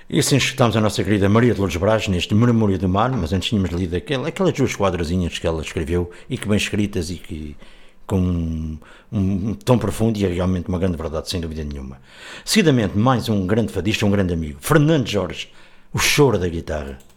E assim escutámos a nossa querida Maria de Lourdes Braz neste Murmúrio do Mar, mas antes tínhamos lido aquelas duas quadrazinhas que ela escreveu e que bem escritas e que com um tom profundo e é realmente uma grande verdade, sem dúvida nenhuma. Seguidamente, mais um grande fadista, um grande amigo, Fernando Jorge, o choro da guitarra.